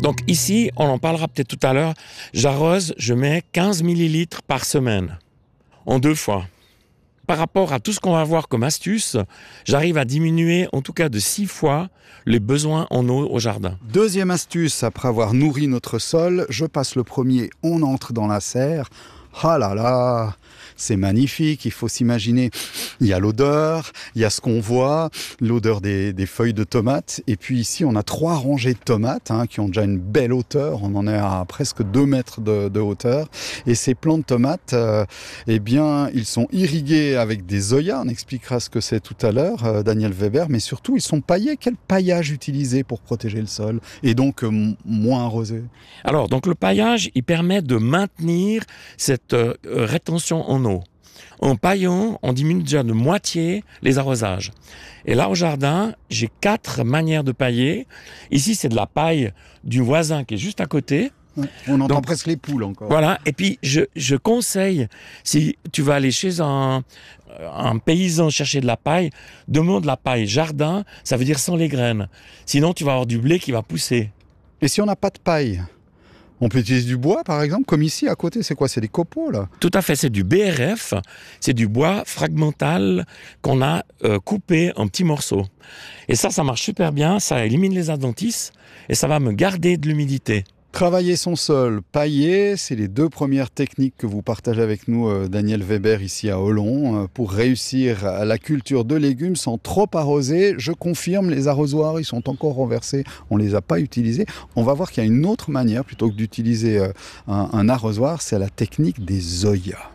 Donc ici, on en parlera peut-être tout à l'heure, j'arrose, je mets 15 millilitres par semaine, en 2 fois. Par rapport à tout ce qu'on va voir comme astuce, j'arrive à diminuer en tout cas de 6 fois les besoins en eau au jardin. Deuxième astuce, après avoir nourri notre sol, je passe le premier, on entre dans la serre. Ah là là, c'est magnifique, il faut s'imaginer, il y a l'odeur, il y a ce qu'on voit, l'odeur des feuilles de tomates, et puis ici on a 3 rangées de tomates qui ont déjà une belle hauteur, on en est à presque 2 mètres de hauteur, et ces plants de tomates, eh bien ils sont irrigués avec des zoyas, on expliquera ce que c'est tout à l'heure, Daniel Weber, mais surtout ils sont paillés. Quel paillage utiliser pour protéger le sol, et donc moins arrosé? Alors, donc le paillage, il permet de maintenir cette rétention en eau. En paillant, on diminue déjà de moitié les arrosages. Et là, au jardin, j'ai 4 manières de pailler. Ici, c'est de la paille du voisin qui est juste à côté. Ouais, on entend Donc, presque les poules encore. Voilà, et puis je conseille, si tu vas aller chez un paysan chercher de la paille, demande la paille jardin, ça veut dire sans les graines. Sinon, tu vas avoir du blé qui va pousser. Et si on n'a pas de paille, on peut utiliser du bois, par exemple, comme ici à côté. C'est quoi? C'est des copeaux, là? Tout à fait, c'est du BRF, c'est du bois fragmental qu'on a coupé en petits morceaux. Et ça marche super bien, ça élimine les adventices et ça va me garder de l'humidité. Travailler son sol, pailler, c'est les 2 premières techniques que vous partagez avec nous, Daniel Weber, ici à Hollon, pour réussir à la culture de légumes sans trop arroser. Je confirme, les arrosoirs, ils sont encore renversés, on ne les a pas utilisés. On va voir qu'il y a une autre manière, plutôt que d'utiliser un arrosoir, c'est la technique des zoyas.